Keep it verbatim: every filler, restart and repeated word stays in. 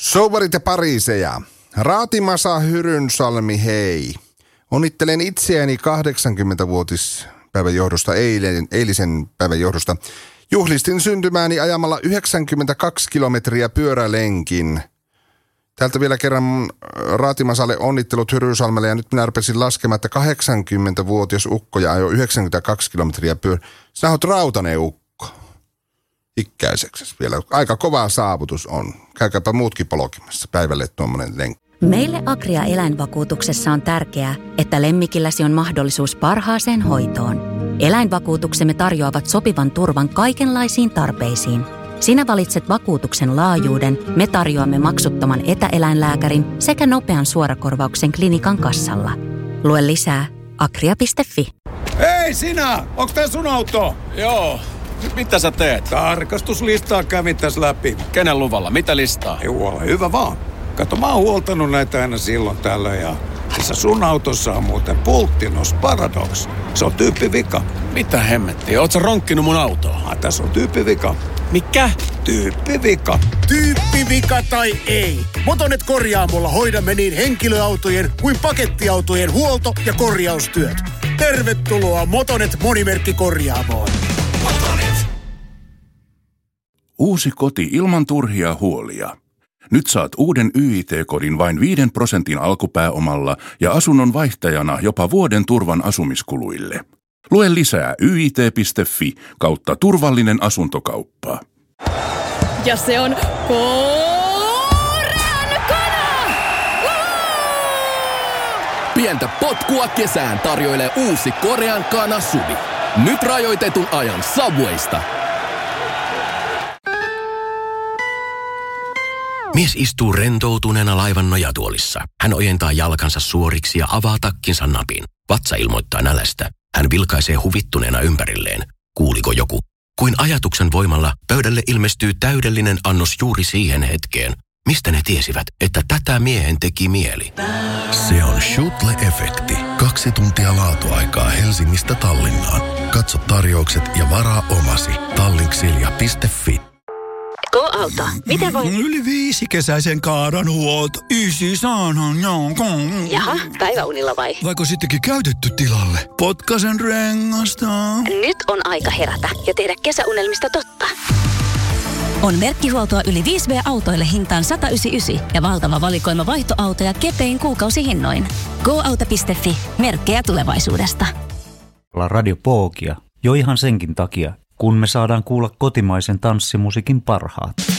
Souvarit ja pariiseja. Raatimasa Hyrynsalmi, hei. Onnittelen itseäni kahdeksankymmentävuotispäivän johdosta, eilen, eilisen päivän johdosta. Juhlistin syntymääni ajamalla yhdeksänkymmentäkaksi kilometriä pyörälenkin. Täältä vielä kerran Raatimasalle onnittelut Hyrynsalmelle, ja nyt minä rupesin laskemaan, että kahdeksankymmentävuotias ukko ja ajoi yhdeksänkymmentäkaksi kilometriä pyörä. Sinä olet rautainen ukko. Ikäiseksi vielä. Aika kova saavutus on. Käykääpä muutkin polkimassa päivälle tuommoinen lenkki. Meille Agria eläinvakuutuksessa on tärkeää, että lemmikilläsi on mahdollisuus parhaaseen hoitoon. Eläinvakuutuksemme tarjoavat sopivan turvan kaikenlaisiin tarpeisiin. Sinä valitset vakuutuksen laajuuden, me tarjoamme maksuttoman etäeläinlääkärin sekä nopean suorakorvauksen klinikan kassalla. Lue lisää agria piste fi. Hei sinä! Onks tää sun auto? Joo. Mitä sä teet? Tarkastuslistaa kävin tässä läpi. Kenen luvalla? Mitä listaa? Ei ole hyvä vaan. Kato, mä oon huoltanut näitä aina silloin tällöin ja tässä sun autossa on muuten Pulttinos Paradox. Se on tyyppivika. Mitä hemmettiä? Oot sä ronkkinut mun autoa? Ah, tässä on tyyppivika. Mikä? Tyyppivika. Tyyppivika tai ei. Motonet Korjaamolla hoidamme niin henkilöautojen kuin pakettiautojen huolto- ja korjaustyöt. Tervetuloa Motonet Monimerkkikorjaamoon. Motonet. Uusi koti ilman turhia huolia. Nyt saat uuden Y I T-kodin vain viiden prosentin alkupääomalla ja asunnon vaihtajana jopa vuoden turvan asumiskuluille. Lue lisää y i t piste fi kautta turvallinen asuntokauppa. Ja se on korean kana! Pientä potkua kesään tarjoilee uusi korean kana suvi. Nyt rajoitetun ajan Subwaysta. Mies istuu rentoutuneena laivan nojatuolissa. Hän ojentaa jalkansa suoriksi ja avaa takkinsa napin. Vatsa ilmoittaa nälästä. Hän vilkaisee huvittuneena ympärilleen. Kuuliko joku? Kuin ajatuksen voimalla pöydälle ilmestyy täydellinen annos juuri siihen hetkeen. Mistä ne tiesivät, että tätä miehen teki mieli? Se on Schutle-efekti. Kaksi tuntia laatuaikaa Helsingistä Tallinnaan. Katso tarjoukset ja varaa omasi. tallinksilja piste fi. Go-auto. Miten voin? Yli viisi kesäisen kaadan huolto. Ysi saanhan jonkun. Jaha, päiväunilla vai? Vaiko sittenkin käytetty tilalle? Potkasen rengasta. Nyt on aika herätä ja tehdä kesäunelmista totta. On merkkihuoltoa yli viisi vuotiaille hintaan sata yhdeksänkymmentäyhdeksän ja valtava valikoima vaihtoautoja kepein kuukausihinnoin. go auto piste fi. Merkkejä tulevaisuudesta. Radio Pookia. Jo ihan senkin takia, kun me saadaan kuulla kotimaisen tanssimusiikin parhaat.